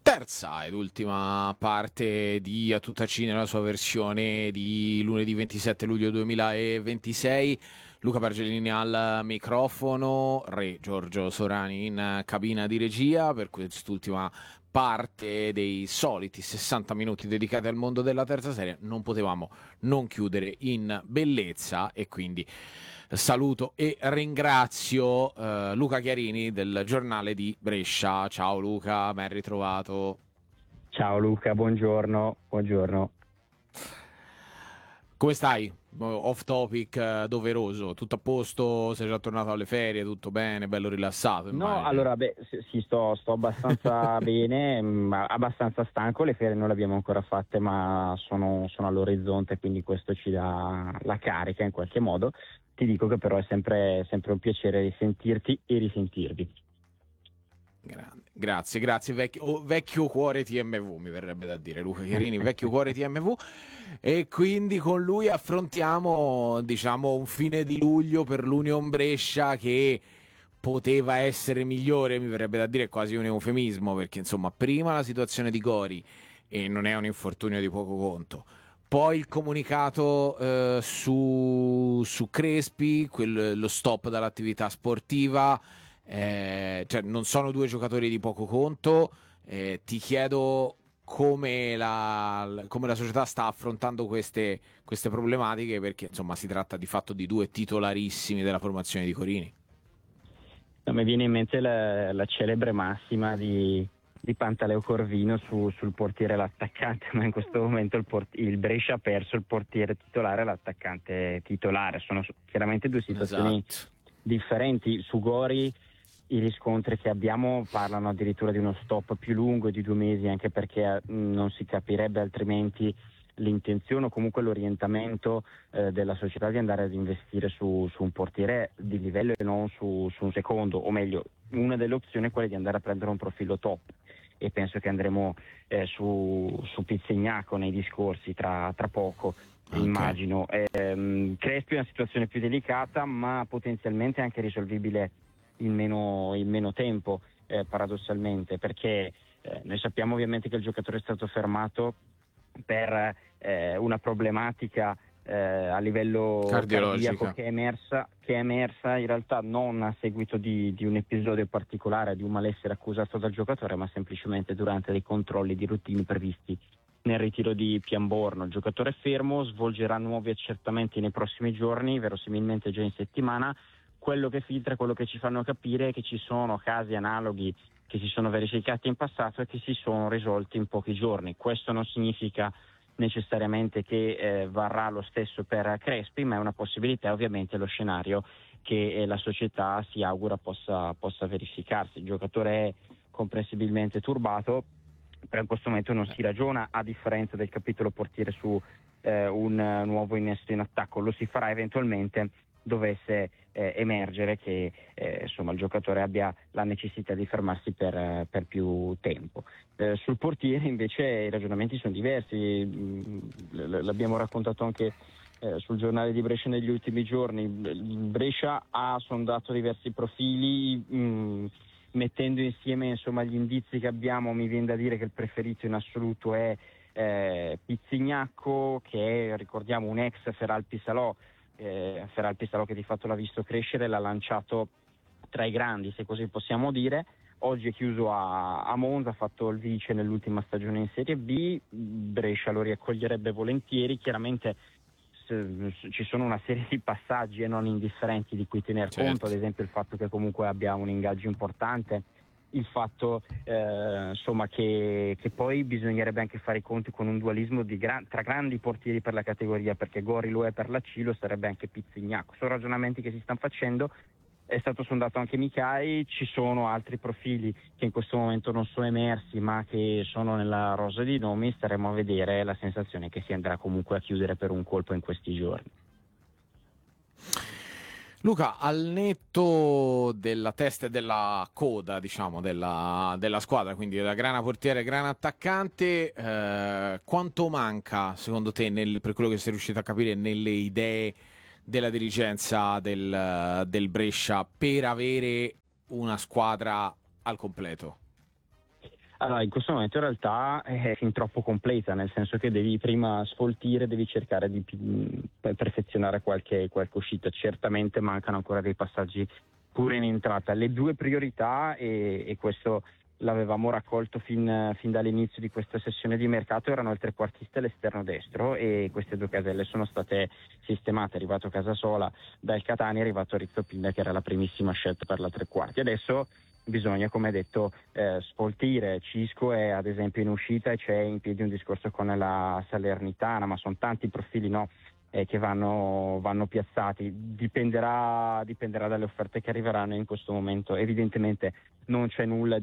terza ed ultima parte di A Tutta Ci nella sua versione di lunedì 27 luglio 2026. Luca Pergelini al microfono, Re Giorgio Sorani in cabina di regia per quest'ultima parte dei soliti 60 minuti dedicati al mondo della terza serie. Non potevamo non chiudere in bellezza e quindi saluto e ringrazio Luca Chiarini del giornale di Brescia. Ciao Luca, ben ritrovato. Ciao Luca, buongiorno. Come stai? Off topic doveroso, tutto a posto? Sei già tornato alle ferie, tutto bene, bello rilassato, No, immagino. allora, sì, sto abbastanza bene, abbastanza stanco, le ferie non le abbiamo ancora fatte, ma sono all'orizzonte, quindi questo ci dà la carica in qualche modo. Ti dico che però è sempre un piacere risentirti e risentirvi. Grande. Grazie, vecchio cuore TMV, mi verrebbe da dire, Luca Chiarini, vecchio cuore TMV, e quindi con lui affrontiamo, diciamo, un fine di luglio per l'Union Brescia che poteva essere migliore, mi verrebbe da dire quasi un eufemismo, perché insomma, prima la situazione di Gori, e non è un infortunio di poco conto, poi il comunicato su Crespi, lo stop dall'attività sportiva, cioè non sono due giocatori di poco conto. Ti chiedo come la società sta affrontando queste problematiche, perché insomma si tratta di fatto di due titolarissimi della formazione di Corini. Mi viene in mente la celebre massima di Pantaleo Corvino sul portiere e l'attaccante, ma in questo momento il Brescia ha perso il portiere titolare e l'attaccante titolare. Sono chiaramente due situazioni Esatto. differenti. Su Gori i riscontri che abbiamo parlano addirittura di uno stop più lungo di 2 mesi, anche perché non si capirebbe altrimenti l'intenzione o comunque l'orientamento della società di andare ad investire su un portiere di livello e non su un secondo, o meglio, una delle opzioni è quella di andare a prendere un profilo top, e penso che andremo su Pizzignaco nei discorsi tra poco, Ok. immagino. Crespi è una situazione più delicata, ma potenzialmente anche risolvibile in meno tempo, paradossalmente, perché noi sappiamo ovviamente che il giocatore è stato fermato per una problematica a livello cardiaco Cardiologica. che è emersa in realtà non a seguito di un episodio particolare, di un malessere accusato dal giocatore, ma semplicemente durante dei controlli di routine previsti nel ritiro di Piamborno. Il giocatore è fermo, svolgerà nuovi accertamenti nei prossimi giorni, verosimilmente già in settimana. Quello che filtra, quello che ci fanno capire è che ci sono casi analoghi che si sono verificati in passato e che si sono risolti in pochi giorni. Questo non significa necessariamente che varrà lo stesso per Crespi, ma è una possibilità, ovviamente lo scenario che la società si augura possa verificarsi. Il giocatore è comprensibilmente turbato, però in questo momento non si ragiona, a differenza del capitolo portiere, su un nuovo innesto in attacco. Lo si farà eventualmente dovesse emergere che insomma il giocatore abbia la necessità di fermarsi per più tempo. Sul portiere invece i ragionamenti sono diversi. L'abbiamo raccontato anche sul giornale di Brescia negli ultimi giorni. Brescia ha sondato diversi profili, mettendo insieme insomma gli indizi che abbiamo. Mi viene da dire che il preferito in assoluto è Pizzignacco, che è, ricordiamo, un ex Feralpi Salò, che di fatto l'ha visto crescere, l'ha lanciato tra i grandi, se così possiamo dire. Oggi è chiuso a Monza, ha fatto il vice nell'ultima stagione in Serie B. Brescia lo riaccoglierebbe volentieri. Chiaramente ci sono una serie di passaggi e non indifferenti di cui tener conto, ad Certo. esempio il fatto che comunque abbia un ingaggio importante, il fatto insomma che poi bisognerebbe anche fare i conti con un dualismo tra grandi portieri per la categoria, perché Gori lo è per la C, lo sarebbe anche Pizzignacco. Sono ragionamenti che si stanno facendo. È stato sondato anche Micai, ci sono altri profili che in questo momento non sono emersi ma che sono nella rosa di nomi. Staremo a vedere. La sensazione è che si andrà comunque a chiudere per un colpo in questi giorni. Luca, al netto della testa e della coda, diciamo, della squadra, quindi della grana portiere e grana attaccante, quanto manca, secondo te, per quello che sei riuscito a capire, nelle idee della dirigenza del Brescia per avere una squadra al completo? Allora, in questo momento in realtà è fin troppo completa, nel senso che devi prima sfoltire, devi cercare di perfezionare qualche uscita. Certamente mancano ancora dei passaggi pure in entrata. Le due priorità, e questo l'avevamo raccolto fin dall'inizio di questa sessione di mercato, erano il trequartista e l'esterno destro, e queste due caselle sono state sistemate. È arrivato Casasola dal Catania, è arrivato Rizzo Pinda, che era la primissima scelta per la tre quarti. Adesso bisogna, come detto, sfoltire. Cisco è ad esempio in uscita e c'è in piedi un discorso con la Salernitana, ma sono tanti profili, no, che vanno piazzati. Dipenderà dalle offerte che arriveranno in questo momento. Evidentemente non c'è nulla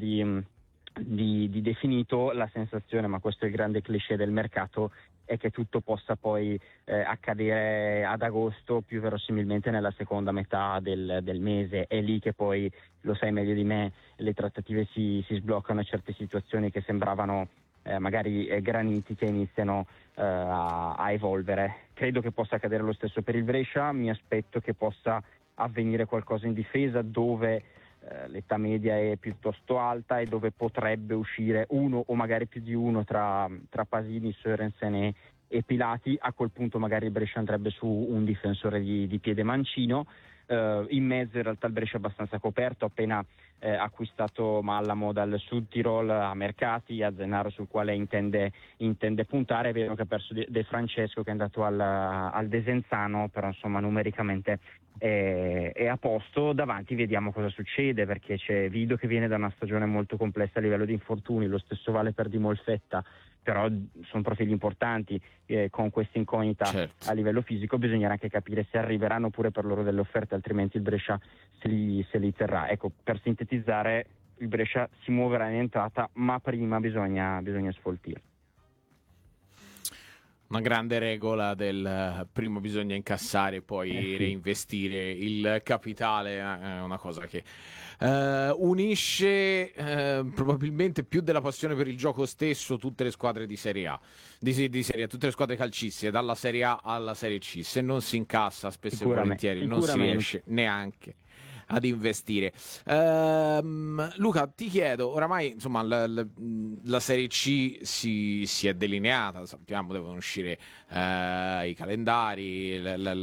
di definito. La sensazione, ma questo è il grande cliché del mercato, è che tutto possa poi accadere ad agosto, più verosimilmente nella seconda metà del mese. È lì che poi, lo sai meglio di me, le trattative si sbloccano e certe situazioni che sembravano magari granitiche iniziano a evolvere. Credo che possa accadere lo stesso per il Brescia. Mi aspetto che possa avvenire qualcosa in difesa, dove l'età media è piuttosto alta e dove potrebbe uscire uno o magari più di uno tra Pasini, Sørensen e Pilati. A quel punto magari il Brescia andrebbe su un difensore di piede mancino. In mezzo in realtà il Brescia è abbastanza coperto, appena acquistato Mallamo dal Sud Tirol a mercati, a Zennaro sul quale intende puntare. È vero che ha perso De Francesco, che è andato al Desenzano, però insomma numericamente è a posto. Davanti vediamo cosa succede, perché c'è Vido che viene da una stagione molto complessa a livello di infortuni, lo stesso vale per Di Molfetta, però sono profili importanti. Con questa incognita, Certo. a livello fisico bisognerà anche capire se arriveranno pure per loro delle offerte, altrimenti il Brescia se li terrà. Ecco, per sintetizzare, il Brescia si muoverà in entrata, ma prima bisogna sfoltire. Una grande regola del prima bisogna incassare e poi Sì. reinvestire il capitale, è una cosa che unisce probabilmente più della passione per il gioco stesso tutte le squadre di Serie A, di Serie A, tutte le squadre calcistiche, dalla Serie A alla Serie C. Se non si incassa, spesso e volentieri non si riesce neanche ad investire. Luca, ti chiedo, oramai insomma la Serie C si è delineata, sappiamo devono uscire i calendari,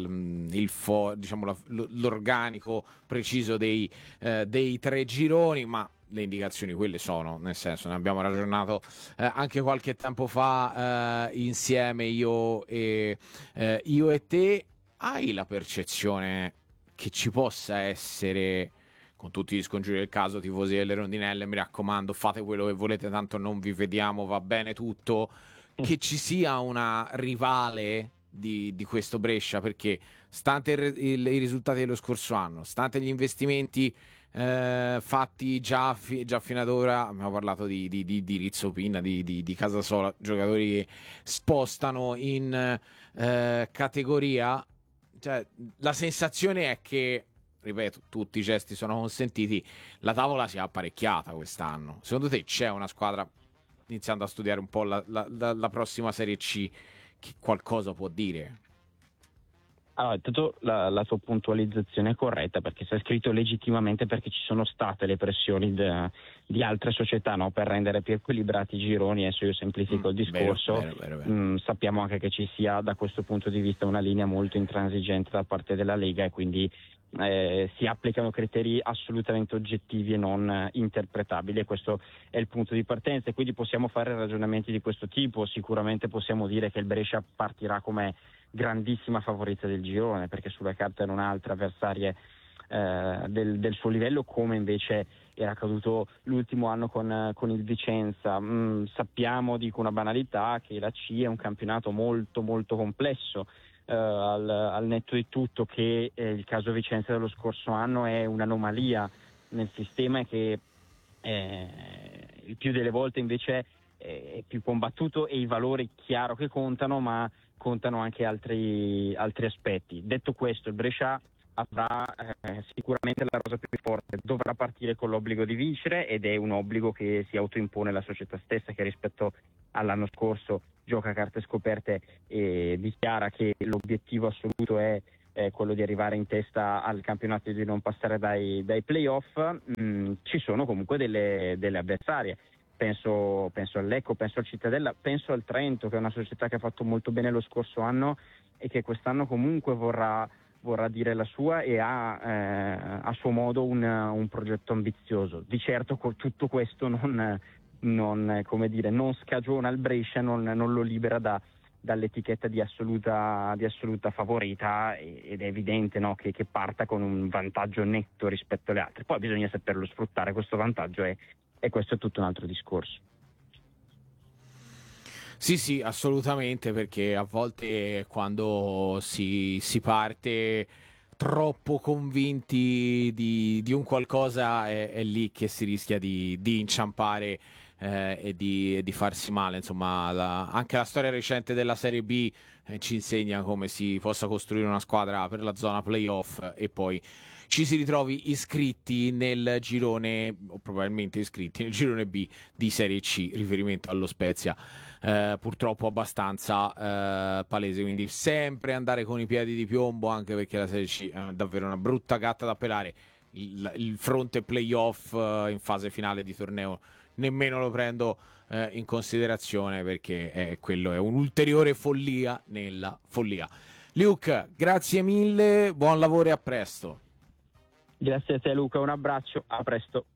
diciamo l'organico preciso dei tre gironi, ma le indicazioni quelle sono, nel senso, ne abbiamo ragionato anche qualche tempo fa insieme io e te. Hai la percezione che ci possa essere, con tutti gli scongiuri del caso, tifosi delle rondinelle, mi raccomando, fate quello che volete, tanto non vi vediamo, va bene tutto, che ci sia una rivale di questo Brescia, perché stante i risultati dello scorso anno, stante gli investimenti fatti già fino ad ora, abbiamo parlato di Rizzo Pinna, di Casasola, giocatori che spostano in categoria. Cioè, la sensazione è che, ripeto, tutti i gesti sono consentiti, la tavola si è apparecchiata quest'anno. Secondo te c'è una squadra, iniziando a studiare un po' la prossima Serie C, che qualcosa può dire? Allora, intanto la tua puntualizzazione è corretta, perché si è scritto legittimamente, perché ci sono state le pressioni di altre società, no, per rendere più equilibrati i gironi. Adesso io semplifico il discorso. Vero. Sappiamo anche che ci sia da questo punto di vista una linea molto intransigente da parte della Lega, e quindi si applicano criteri assolutamente oggettivi e non interpretabili, e questo è il punto di partenza. E quindi possiamo fare ragionamenti di questo tipo. Sicuramente possiamo dire che il Brescia partirà come grandissima favorita del girone, perché sulla carta erano altre avversarie del suo livello, come invece era accaduto l'ultimo anno con il Vicenza. Sappiamo, dico una banalità, che la C è un campionato molto molto complesso, al netto di tutto che il caso Vicenza dello scorso anno è un'anomalia nel sistema, e che il più delle volte invece è più combattuto, e i valori chiaro che contano, ma contano anche altri aspetti. Detto questo, il Brescia avrà sicuramente la rosa più forte, dovrà partire con l'obbligo di vincere, ed è un obbligo che si autoimpone la società stessa, che rispetto all'anno scorso gioca a carte scoperte e dichiara che l'obiettivo assoluto è quello di arrivare in testa al campionato e di non passare dai playoff. Ci sono comunque delle avversarie. penso al Lecco, penso al Cittadella, penso al Trento, che è una società che ha fatto molto bene lo scorso anno e che quest'anno comunque vorrà dire la sua e ha a suo modo un progetto ambizioso. Di certo tutto questo non scagiona il Brescia, non lo libera dall'etichetta di assoluta favorita, ed è evidente, no, che parta con un vantaggio netto rispetto alle altre. Poi bisogna saperlo sfruttare questo vantaggio e questo è tutto un altro discorso. Sì, assolutamente, perché a volte quando si parte troppo convinti di un qualcosa è lì che si rischia di inciampare e di farsi male. Insomma, anche la storia recente della Serie B ci insegna come si possa costruire una squadra per la zona playoff e poi ci si ritrovi iscritti nel girone, o probabilmente iscritti nel girone B di Serie C, riferimento allo Spezia, purtroppo abbastanza palese. Quindi sempre andare con i piedi di piombo, anche perché la Serie C è davvero una brutta gatta da pelare. Il fronte playoff in fase finale di torneo nemmeno lo prendo in considerazione, perché quello è un'ulteriore follia nella follia. Luke, grazie mille, buon lavoro e a presto. Grazie a te Luca, un abbraccio, a presto.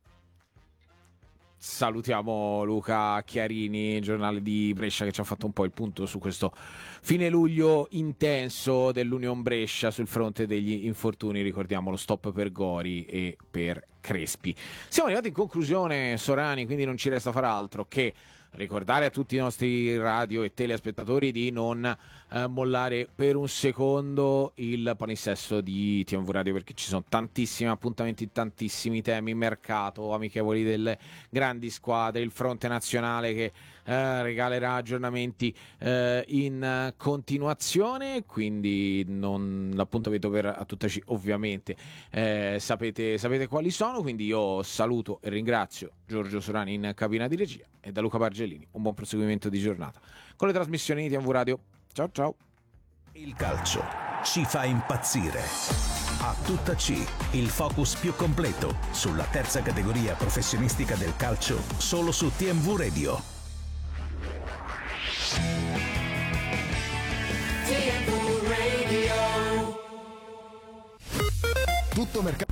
Salutiamo Luca Chiarini, giornale di Brescia, che ci ha fatto un po' il punto su questo fine luglio intenso dell'Union Brescia sul fronte degli infortuni. Ricordiamo lo stop per Gori e per Crespi. Siamo arrivati in conclusione, Sorani, quindi non ci resta far altro che ricordare a tutti i nostri radio e telespettatori di non mollare per un secondo il palinsesto di TMV Radio, perché ci sono tantissimi appuntamenti, tantissimi temi, mercato, amichevoli delle grandi squadre, il fronte nazionale che regalerà aggiornamenti in continuazione, quindi l'appuntamento per a tuttaci ovviamente sapete quali sono. Quindi io saluto e ringrazio Giorgio Sorani in cabina di regia e da Luca Bargellini un buon proseguimento di giornata con le trasmissioni di TMV Radio. Ciao. Il calcio ci fa impazzire. A tutta C, il focus più completo sulla terza categoria professionistica del calcio, solo su TMV Radio. TMV Radio. Tutto mercato.